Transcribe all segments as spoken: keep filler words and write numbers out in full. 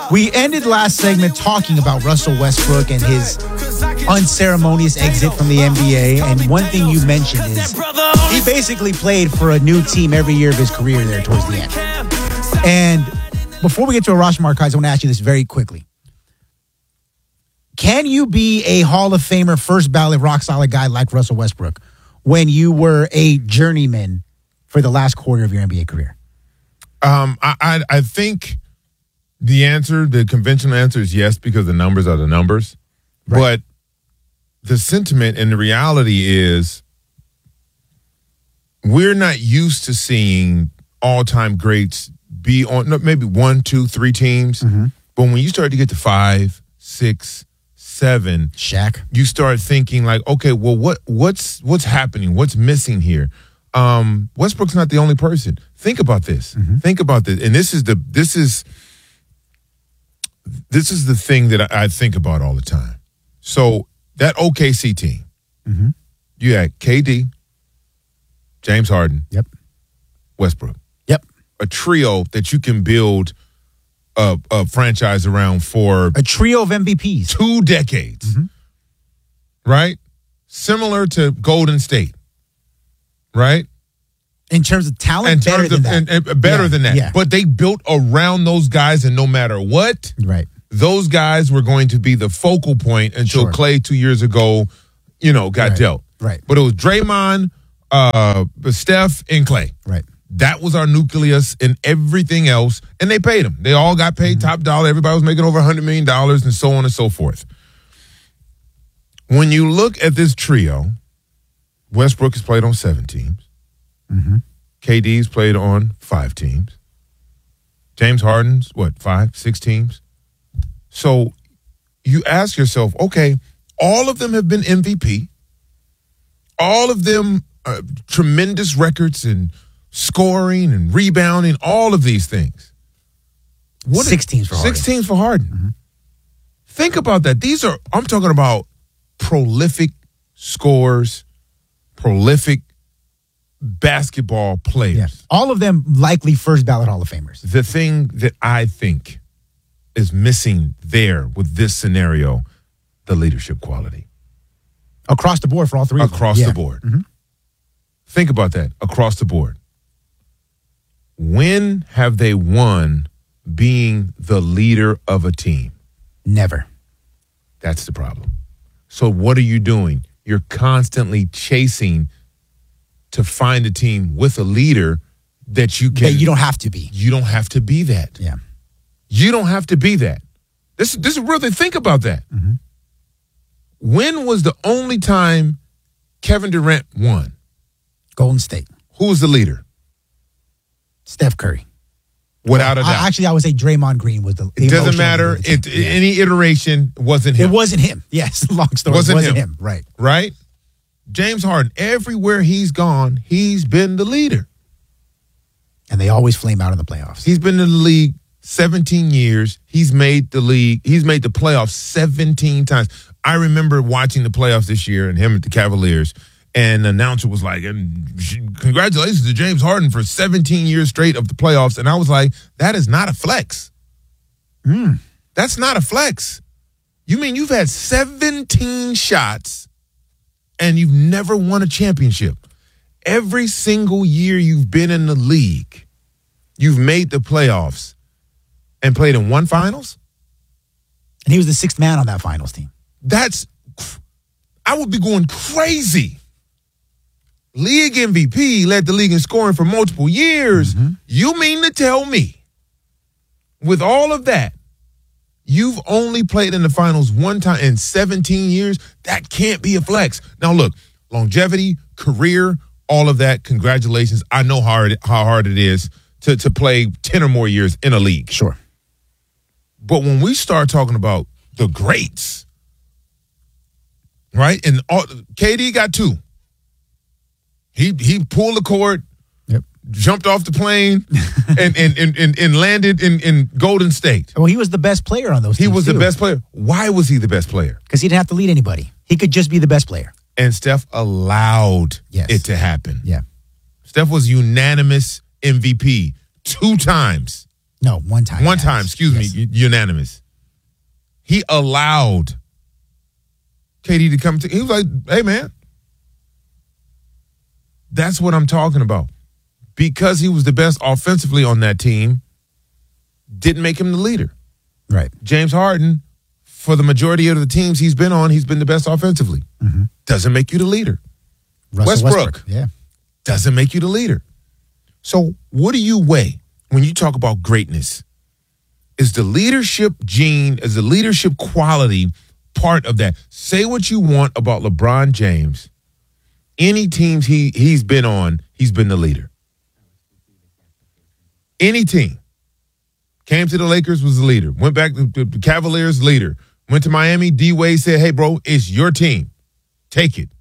We ended last segment talking about Russell Westbrook and his unceremonious exit from the N B A. And one thing you mentioned is he basically played for a new team every year of his career there towards the end. And before we get to Arash Markazi, I want to ask you this very quickly. Can you be a Hall of Famer, first ballot, rock solid guy like Russell Westbrook when you were a journeyman for the last quarter of your N B A career? Um, I, I I think the answer, the conventional answer is yes, because the numbers are the numbers. Right. But the sentiment and the reality is we're not used to seeing all-time greats be on maybe one, two, three teams. Mm-hmm. But when you start to get to five, six, seven, Shaq, you start thinking like, okay, well, what what's what's happening? What's missing here? Um, Westbrook's not the only person. Think about this. Mm-hmm. Think about this. And this is the this is this is the thing that I, I think about all the time. So that O K C team, mm-hmm. you had K D, James Harden, yep, Westbrook, yep, a trio that you can build a, a franchise around for a trio of M V Ps, two decades, mm-hmm. right? Similar to Golden State, right? In terms of talent, In better terms than of, that. And, and better yeah, than that. Yeah. But they built around those guys, and no matter what, right, those guys were going to be the focal point until sure. Klay two years ago, you know, got right. dealt. Right. But it was Draymond, uh, Steph, and Klay. Right. That was our nucleus and everything else. And they paid them. They all got paid mm-hmm. top dollar. Everybody was making over one hundred million dollars and so on and so forth. When you look at this trio, Westbrook has played on seven teams. Mm-hmm. K D's played on five teams. James Harden's, what, five, six teams? So you ask yourself, okay, all of them have been M V P. All of them uh, tremendous records in scoring and rebounding, all of these things. What six teams for Harden. Six teams for Harden. Mm-hmm. Think about that. These are, I'm talking about prolific scorers, prolific basketball players. Yeah. All of them likely first ballot Hall of Famers. The thing that I think is missing there with this scenario, the leadership quality. Across the board for all three of them. Across yeah. the board. Mm-hmm. Think about that. Across the board. When have they won being the leader of a team? Never. That's the problem. So what are you doing? You're constantly chasing to find a team with a leader that you can. That you don't have to be. You don't have to be that. Yeah. You don't have to be that. This, this is real. Think about that. Mm-hmm. When was the only time Kevin Durant won? Golden State. Who was the leader? Steph Curry. Without a doubt. I, actually, I would say Draymond Green was the. It doesn't matter. It, yeah. Any iteration wasn't him. It wasn't him. Yes, long story. Wasn't, it wasn't him. him. Right. Right? James Harden, everywhere he's gone, he's been the leader. And they always flame out in the playoffs. He's been in the league seventeen years. He's made the league. He's made the playoffs seventeen times. I remember watching the playoffs this year and him at the Cavaliers. And the announcer was like, and congratulations to James Harden for seventeen years straight of the playoffs. And I was like, that is not a flex. Mm. That's not a flex. You mean you've had seventeen shots and you've never won a championship? Every single year you've been in the league, you've made the playoffs and played in one finals? And he was the sixth man on that finals team. That's, I would be going crazy. League M V P, led the league in scoring for multiple years. Mm-hmm. You mean to tell me, with all of that, you've only played in the finals one time in seventeen years? That can't be a flex. Now, look, longevity, career, all of that, congratulations. I know how hard, how hard it is to, to play ten or more years in a league. Sure. But when we start talking about the greats, right? And all, K D got two. He he pulled the cord, yep. jumped off the plane, and, and, and, and, and landed in, in Golden State. Well, he was the best player on those teams, He was too. the best player. Why was he the best player? Because he didn't have to lead anybody. He could just be the best player. And Steph allowed yes. it to happen. Yeah. Steph was unanimous M V P two times. No, one time. One time, excuse yes. me, unanimous. He allowed K D to come to, he was like, hey, man, that's what I'm talking about. Because he was the best offensively on that team, didn't make him the leader. Right. James Harden, for the majority of the teams he's been on, he's been the best offensively. Mm-hmm. Doesn't make you the leader. Russell Westbrook, Westbrook, yeah, doesn't make you the leader. So what do you weigh when you talk about greatness? Is the leadership gene, is the leadership quality part of that? Say what you want about LeBron James. Any teams he, he's been on, he's been the leader. Any team. Came to the Lakers, was the leader. Went back to the Cavaliers, leader. Went to Miami, D-Wade said, hey, bro, it's your team. Take it.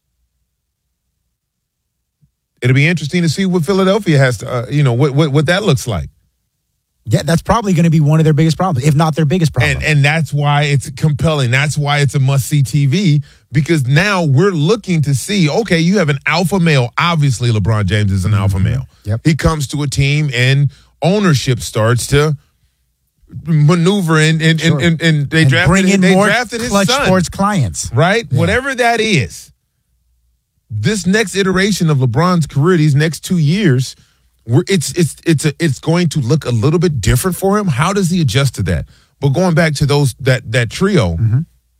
It'll be interesting to see what Philadelphia has to, uh, you know, what, what what that looks like. Yeah, that's probably going to be one of their biggest problems, if not their biggest problem. And and that's why it's compelling. That's why it's a must-see T V, because now we're looking to see, okay, you have an alpha male. Obviously, LeBron James is an mm-hmm. alpha male. Yep. He comes to a team and ownership starts to maneuver and and, sure. and, and, and they and drafted, bring in they more drafted his clutch son. Sports clients. Right? Yeah. Whatever that is. This next iteration of LeBron's career, these next two years, we're, it's it's it's a, it's going to look a little bit different for him. How does he adjust to that? But going back to those that that trio, mm-hmm.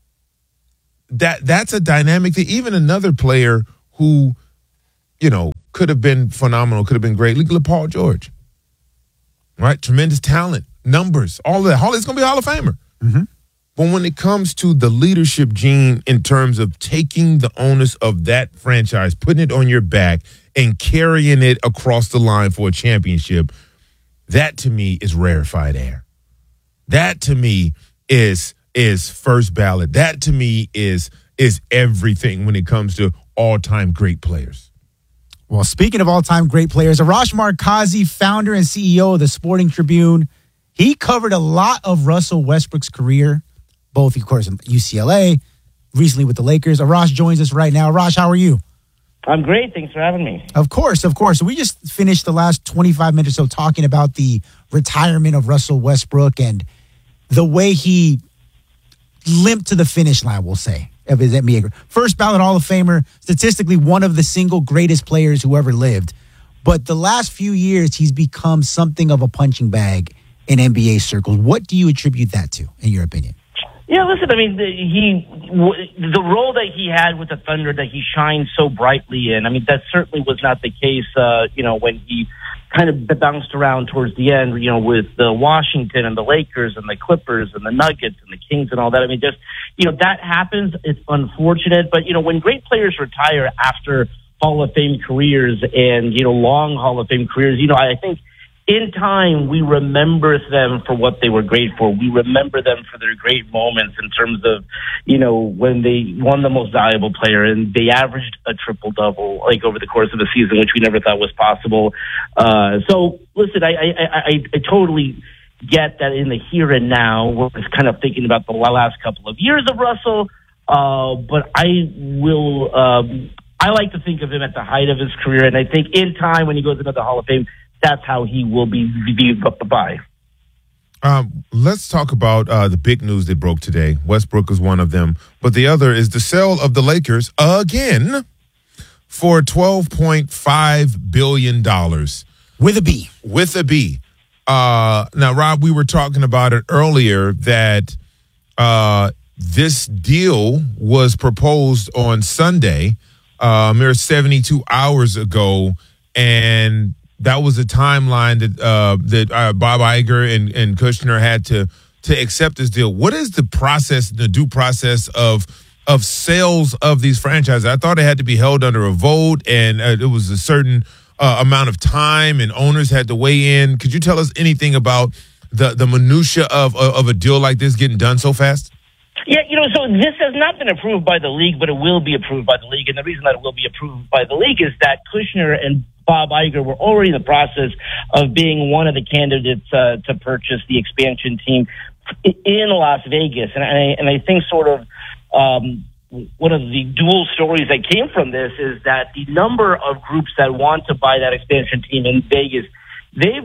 that that's a dynamic that even another player who, you know, could have been phenomenal, could have been great. Look at Paul George, right? Tremendous talent, numbers, all of that. It's going to be a Hall of Famer. Mm-hmm. But when it comes to the leadership gene in terms of taking the onus of that franchise, putting it on your back and carrying it across the line for a championship, that to me is rarefied air. That to me is is first ballot. That to me is is everything when it comes to all-time great players. Well, speaking of all-time great players, Arash Markazi, founder and C E O of the Sporting Tribune, he covered a lot of Russell Westbrook's career, both, of course, in U C L A, recently with the Lakers. Arash joins us right now. Arash, how are you? I'm great. Thanks for having me. Of course, of course. So we just finished the last twenty-five minutes or so talking about the retirement of Russell Westbrook and the way he limped to the finish line, we'll say, of his N B A career. First ballot Hall of Famer, statistically one of the single greatest players who ever lived. But the last few years, he's become something of a punching bag in N B A circles. What do you attribute that to, in your opinion? Yeah, listen, I mean, the, he, the role that he had with the Thunder that he shined so brightly in, I mean, that certainly was not the case, uh, you know, when he kind of bounced around towards the end, you know, with the Washington and the Lakers and the Clippers and the Nuggets and the Kings and all that. I mean, just, you know, that happens. It's unfortunate. But, you know, when great players retire after Hall of Fame careers and, you know, long Hall of Fame careers, you know, I think in time, we remember them for what they were great for. We remember them for their great moments in terms of, you know, when they won the most valuable player and they averaged a triple-double, like, over the course of a season, which we never thought was possible. Uh, so, listen, I, I, I, I totally get that in the here and now, we're just kind of thinking about the last couple of years of Russell, uh, but I will... Um, I like to think of him at the height of his career, and I think in time, when he goes into the Hall of Fame, that's how he will be viewed by. Um, let's talk about uh, the big news that broke today. Westbrook is one of them, but the other is the sale of the Lakers again for twelve point five billion dollars. With a B. With a B. Uh, now, Rob, we were talking about it earlier that uh, this deal was proposed on Sunday, uh, a mere seventy-two hours ago, and that was a timeline that uh, that uh, Bob Iger and, and Kushner had to to accept this deal. What is the process, the due process of of sales of these franchises? I thought it had to be held under a vote, and uh, it was a certain uh, amount of time, and owners had to weigh in. Could you tell us anything about the the minutia of of a deal like this getting done so fast? Yeah, you know, so this has not been approved by the league, but it will be approved by the league. And the reason that it will be approved by the league is that Kushner and Bob Iger were already in the process of being one of the candidates uh, to purchase the expansion team in Las Vegas. And I, and I think sort of um, one of the dual stories that came from this is that the number of groups that want to buy that expansion team in Vegas, they've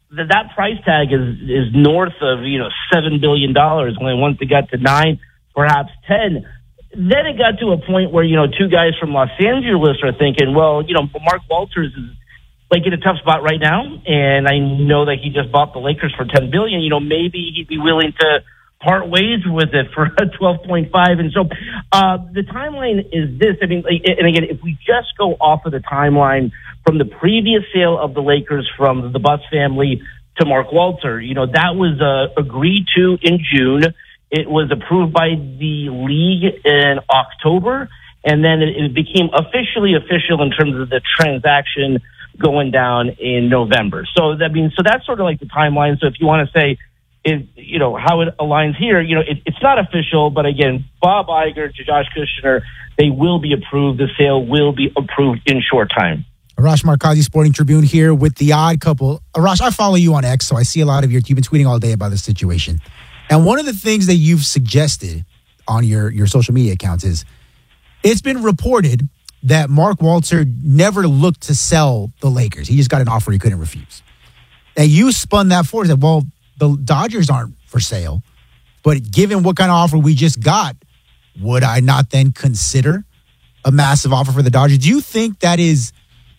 that that price tag is is north of, you know, seven billion dollars. When once it got to nine, perhaps ten, then it got to a point where, you know, two guys from Los Angeles are thinking, well, you know, Mark Walters is like in a tough spot right now, and I know that he just bought the Lakers for ten billion dollars. You know, maybe he'd be willing to part ways with it for twelve point five. And so uh, the timeline is this. I mean, and again, if we just go off of the timeline from the previous sale of the Lakers from the Buss family to Mark Walter, you know, that was uh, agreed to in June. It was approved by the league in October, and then it, it became officially official in terms of the transaction going down in November. So that means, so that's sort of like the timeline. So if you want to say, is, you know, how it aligns here, you know, it, it's not official, but again, Bob Iger, Josh Kushner, they will be approved. The sale will be approved in short time. Arash Markazi, Sporting Tribune here with The Odd Couple. Arash, I follow you on X, so I see a lot of your, you've been tweeting all day about this situation. And one of the things that you've suggested on your, your social media accounts is it's been reported that Mark Walter never looked to sell the Lakers. He just got an offer he couldn't refuse. And you spun that forward. Said, well, the Dodgers aren't for sale, but given what kind of offer we just got, would I not then consider a massive offer for the Dodgers? Do you think that is,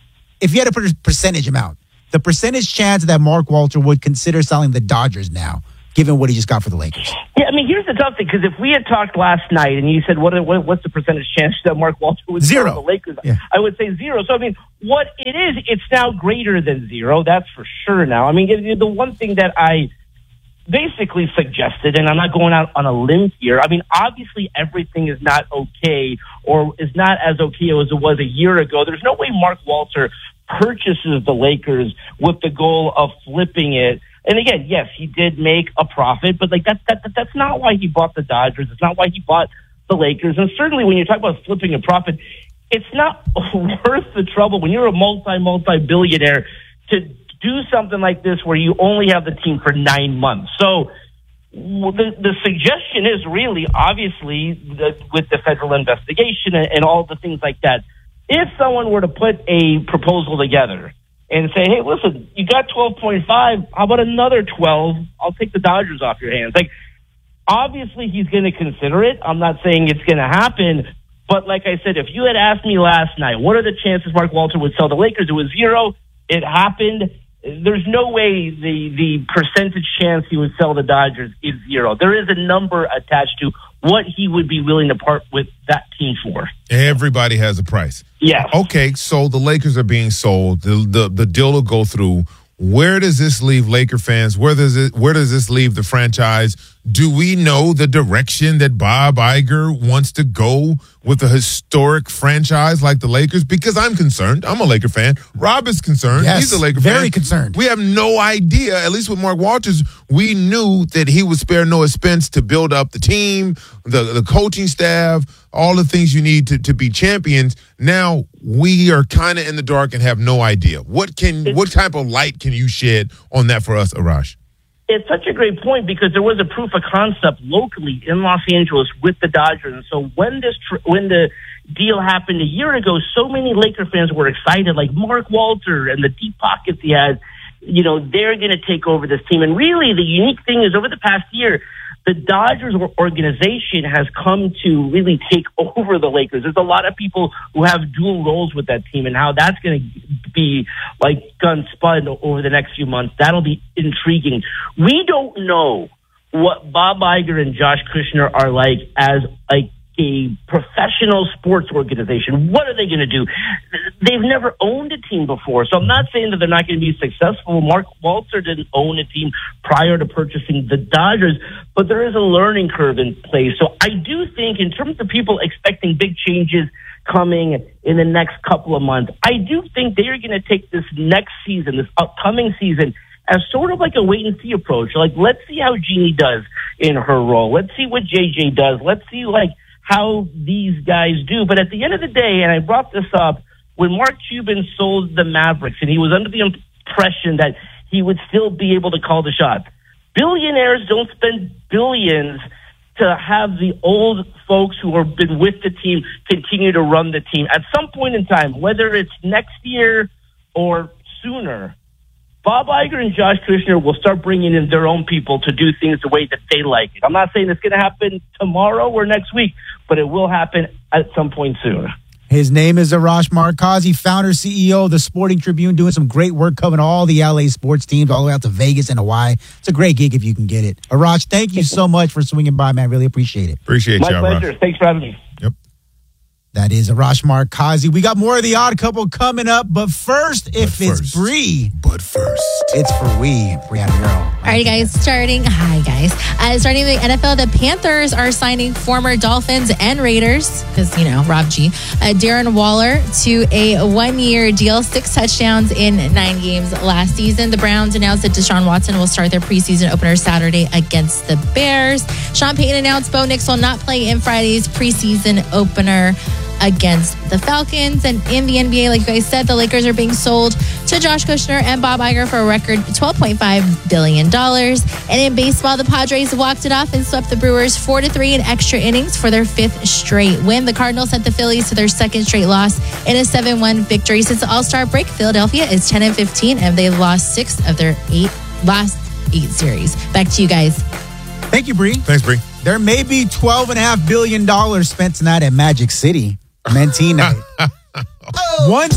if you had to put a percentage amount, the percentage chance that Mark Walter would consider selling the Dodgers now, given what he just got for the Lakers? Yeah, I mean, here's the tough thing, because if we had talked last night and you said, what, what what's the percentage chance that Mark Walter would zero. sell the Lakers? Yeah. I would say zero. So, I mean, what it is, it's now greater than zero. That's for sure now. I mean, the one thing that I basically suggested, and I'm not going out on a limb here, I mean, obviously everything is not okay or is not as okay as it was a year ago. There's no way Mark Walter purchases the Lakers with the goal of flipping it. And again, yes, he did make a profit, but like that, that, that that's not why he bought the Dodgers. It's not why he bought the Lakers. And certainly when you talk about flipping a profit, it's not worth the trouble when you're a multi, multi-billionaire to do something like this where you only have the team for nine months. So the, the suggestion is really, obviously, the, with the federal investigation and, and all the things like that, if someone were to put a proposal together and say, hey, listen, you got twelve point five, how about another twelve? I'll take the Dodgers off your hands. Like, obviously he's going to consider it. I'm not saying it's going to happen, but like I said, if you had asked me last night, what are the chances Mark Walter would sell the Lakers? It was zero. It happened. There's no way the, the percentage chance he would sell the Dodgers is zero. There is a number attached to what he would be willing to part with that team for. Everybody has a price. Yeah. Okay, so the Lakers are being sold. The, the the deal will go through. Where does this leave Laker fans? Where does it where does this leave the franchise? Do we know the direction that Bob Iger wants to go with a historic franchise like the Lakers? Because I'm concerned. I'm a Laker fan. Rob is concerned. Yes, He's a Laker very fan. Very concerned. We have no idea. At least with Mark Walters, we knew that he would spare no expense to build up the team, the, the coaching staff, all the things you need to, to be champions. Now we are kind of in the dark and have no idea. What can what type of light can you shed on that for us, Arash? It's such a great point because there was a proof of concept locally in Los Angeles with the Dodgers. And so when this tr- when the deal happened a year ago, so many Laker fans were excited, like Mark Walter and the deep pockets he has, you know, they're going to take over this team. And really the unique thing is over the past year, the Dodgers organization has come to really take over the Lakers. There's a lot of people who have dual roles with that team, and how that's going to be like gun spun over the next few months. That'll be intriguing. We don't know what Bob Iger and Josh Kushner are like as like a professional sports organization. What are they going to do? They've never owned a team before, so I'm not saying that they're not going to be successful. Mark Walter didn't own a team prior to purchasing the Dodgers, but there is a learning curve in place. So I do think in terms of people expecting big changes coming in the next couple of months, I do think they are going to take this next season, this upcoming season, as sort of like a wait-and-see approach. Like, let's see how Jeannie does in her role. Let's see what J J does. Let's see, like, how these guys do. But at the end of the day, and I brought this up, when Mark Cuban sold the Mavericks, and he was under the impression that he would still be able to call the shots. Billionaires don't spend billions to have the old folks who have been with the team continue to run the team. At some point in time, whether it's next year or sooner, Bob Iger and Josh Kushner will start bringing in their own people to do things the way that they like it. I'm not saying it's going to happen tomorrow or next week, but it will happen at some point soon. His name is Arash Markazi, founder, C E O of the Sporting Tribune, doing some great work covering all the L A sports teams all the way out to Vegas and Hawaii. It's a great gig if you can get it. Arash, thank you so much for swinging by, man. Really appreciate it. Appreciate My you, pleasure. Arash. Thanks for having me. Yep. That is Arash Markazi. We got more of the Odd Couple coming up, but first, if But it's first. Bree, But first. it's for we, Brianna Girl. All right, guys, starting, hi, guys. Uh, starting the N F L, the Panthers are signing former Dolphins and Raiders, because, you know, Rob G, uh, Darren Waller to a one-year deal, six touchdowns in nine games last season. The Browns announced that Deshaun Watson will start their preseason opener Saturday against the Bears. Sean Payton announced Bo Nix will not play in Friday's preseason opener against the Falcons. And in the N B A, like you guys said, the Lakers are being sold to Josh Kushner and Bob Iger for a record twelve point five billion dollars. And in baseball, the Padres walked it off and swept the Brewers four to three in extra innings for their fifth straight win. The Cardinals sent the Phillies to their second straight loss in a seven one victory. Since the All-Star break, Philadelphia is ten and fifteen, and they've lost six of their eight last eight series. Back to you guys. Thank you, Bree. Thanks, Bree. There may be twelve point five billion dollars spent tonight at Magic City. Mentee night. One